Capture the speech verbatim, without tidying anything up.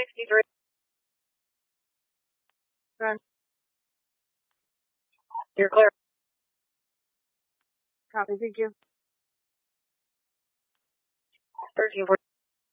sixty-three. Run. You're clear. Copy, thank you. thirteen forty.